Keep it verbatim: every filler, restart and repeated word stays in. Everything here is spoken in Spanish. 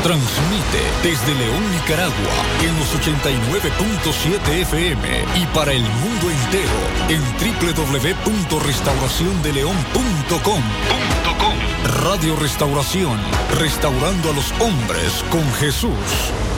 Transmite desde León, Nicaragua, en los ochenta y nueve punto siete F M y para el mundo entero en doble u doble u doble u punto restauración de león punto com. Radio Restauración, restaurando a los hombres con Jesús.